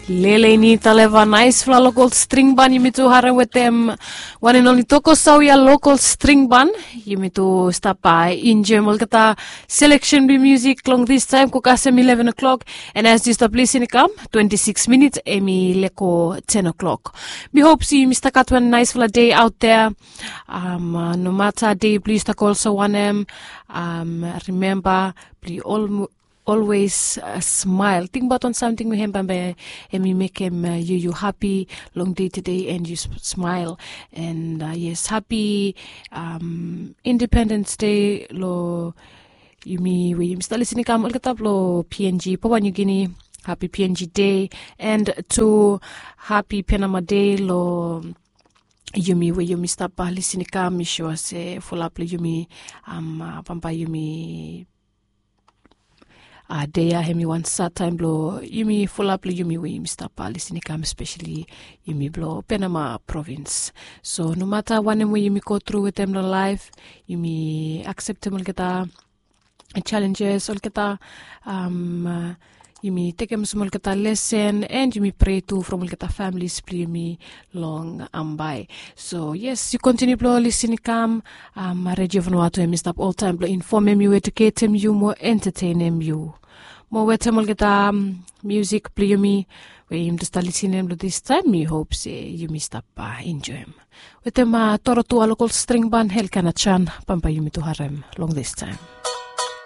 Lele ni taleva nice fla local string band you to hara with them one and only toko sauya local string band you to stop by enjoy mulkata selection be music long this time kukasem 11 o'clock and as you stop listening come 26 minutes emi leko 10 o'clock. We hope see Mr. Katwan nice fla day out there. No matter day please take also one remember please always smile. Think about on something with him and we make him you happy long day today and you smile and yes happy Independence Day lo yumi we start listening kam ulkatab lo PNG Papua New Guinea happy PNG Day and to happy Panama Day lo yumi we yumi stop listening kam sure say full up yumi pampa yumi Dea hemi one sad time blow yumi full up yumi we Mr. Listening come especially yumi blow Panama province. So no matter one way yumi go through with them in life, yumi accept them all challenges all yumi take them small lesson and yumi pray to from all families play me long by. So yes, you continue blow listening come radio Vanuatu Mr. all time blow inform you, educate you, more entertain you. More wetamol music play me we just listening this time me hope say you missed up enjoy him. With them toro to a local string band hel kanachan pampa you to harem long this time.